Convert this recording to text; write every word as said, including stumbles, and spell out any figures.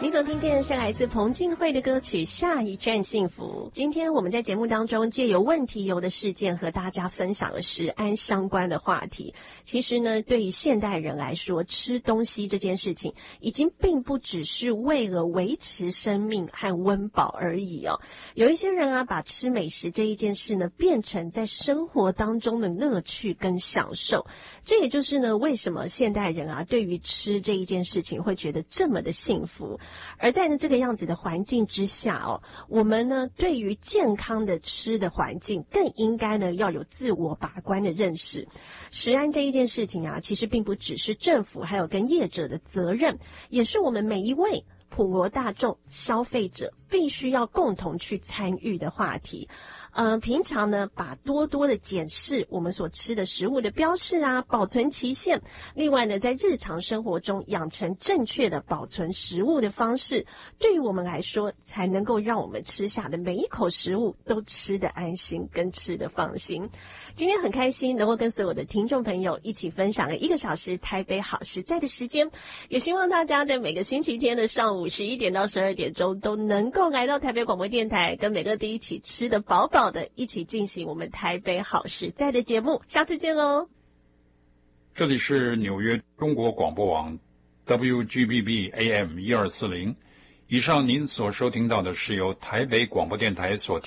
你所听见的是来自彭靖惠的歌曲《下一站幸福》。今天我们在节目当中借由问题游的事件和大家分享的食安相关的话题。其实呢，对于现代人来说，吃东西这件事情已经并不只是为了维持生命和温饱而已哦。有一些人啊，把吃美食这一件事呢，变成在生活当中的乐趣跟享受。这也就是呢，为什么现代人啊，对于吃这一件事情会觉得这么的幸福。而在呢这个样子的环境之下哦，我们呢对于健康的吃的环境更应该呢要有自我把关的认识。食安这一件事情啊，其实并不只是政府还有跟业者的责任，也是我们每一位普罗大众消费者必须要共同去参与的话题。嗯、呃，平常呢，把多多的检视我们所吃的食物的标示啊、保存期限。另外呢，在日常生活中养成正确的保存食物的方式，对于我们来说，才能够让我们吃下的每一口食物都吃得安心，跟吃得放心。今天很开心能够跟所有的听众朋友一起分享了一个小时台北好食在的时间，也希望大家在每个星期天的上午十一点到十二点钟都能够来到台北广播电台，跟美乐蒂一起吃得饱饱的，一起进行我们台北好食在的节目。下次见喽！ 这里是纽约中国广播网 W G B B A M 一二四零。以上您所收听到的是由台北广播电台所